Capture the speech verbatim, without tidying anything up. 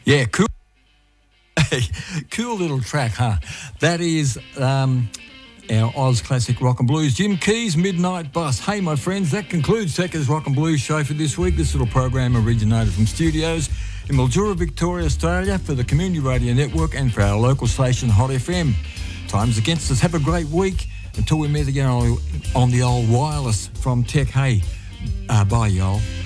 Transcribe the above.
Yeah, cool. Cool little track, huh? That is um, our Oz Classic Rock and Blues. Jim Keys, Midnight Bus. Hey, my friends, that concludes Secca's Rock and Blues show for this week. This little program originated from studios in Mildura, Victoria, Australia, for the Community Radio Network and for our local station, Hot F M. Time's against us. Have a great week until we meet again on, on the old wireless from Tech. Hey, uh, bye, y'all.